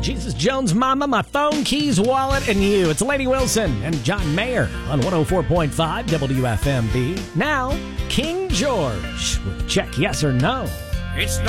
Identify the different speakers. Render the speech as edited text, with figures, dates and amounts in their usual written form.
Speaker 1: Jesus Jones' Mama, My Phone, Keys, Wallet, and You. It's Lady Wilson and John Mayer on 104.5 WFMB. Now, King George with Check Yes or No.
Speaker 2: It's